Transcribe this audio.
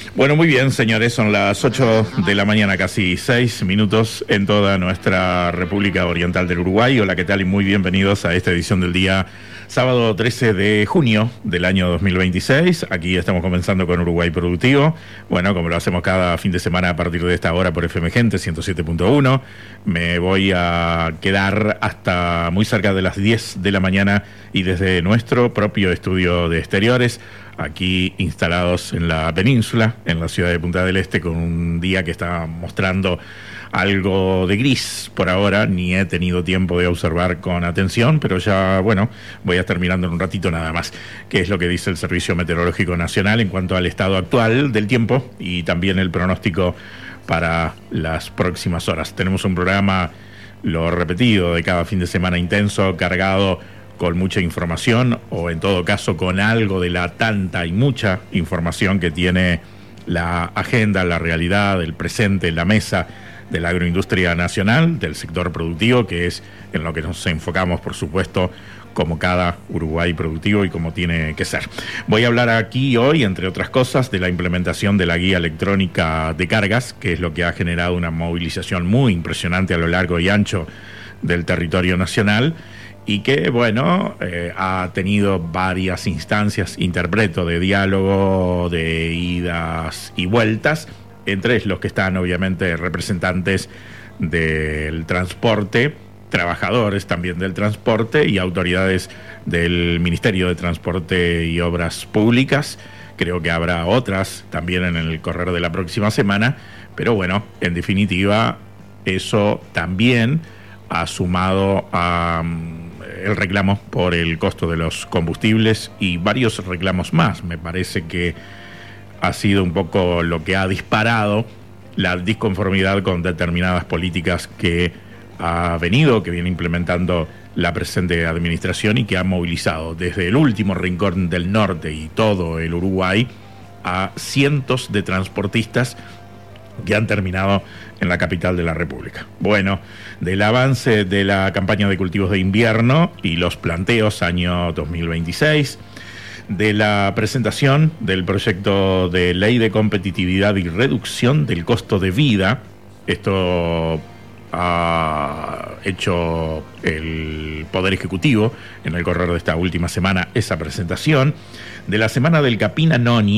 Bueno, muy bien, señores, son las 8 de la mañana, casi 6 minutos en toda nuestra República Oriental del Uruguay. Hola, ¿qué tal? Y muy bienvenidos a esta edición del día sábado 13 de junio del año 2026. Aquí estamos comenzando con Uruguay Productivo. Bueno, como lo hacemos cada fin de semana a partir de esta hora por FM Gente 107.1. Me voy a quedar hasta muy cerca de las 10 de la mañana y desde nuestro propio estudio de exteriores, aquí instalados en la península, en la ciudad de Punta del Este, con un día que está mostrando algo de gris por ahora. Ni he tenido tiempo de observar con atención, pero ya, bueno, voy a estar mirando en un ratito nada más qué es lo que dice el Servicio Meteorológico Nacional en cuanto al estado actual del tiempo y también el pronóstico para las próximas horas. Tenemos un programa, lo repetido, de cada fin de semana intenso, cargado con mucha información, o en todo caso con algo de la tanta y mucha información que tiene la agenda, la realidad, el presente, la mesa de la agroindustria nacional, del sector productivo, que es en lo que nos enfocamos, por supuesto, como cada Uruguay productivo y como tiene que ser. Voy a hablar aquí hoy, entre otras cosas, de la implementación de la guía electrónica de cargas, que es lo que ha generado una movilización muy impresionante a lo largo y ancho del territorio nacional, y que, bueno, ha tenido varias instancias, interpreto, de diálogo, de idas y vueltas, entre los que están obviamente representantes del transporte, trabajadores también del transporte y autoridades del Ministerio de Transporte y Obras Públicas. Creo que habrá otras también en el correr de la próxima semana, pero bueno, en definitiva, eso también ha sumado a el reclamo por el costo de los combustibles y varios reclamos más. Me parece que ha sido un poco lo que ha disparado la disconformidad con determinadas políticas que que viene implementando la presente administración y que ha movilizado desde el último rincón del norte y todo el Uruguay a cientos de transportistas que han terminado en la capital de la República. Bueno, del avance de la campaña de cultivos de invierno y los planteos año 2026, de la presentación del proyecto de ley de competitividad y reducción del costo de vida. Esto ha hecho el Poder Ejecutivo en el correr de esta última semana, esa presentación de la semana del Capina Noni,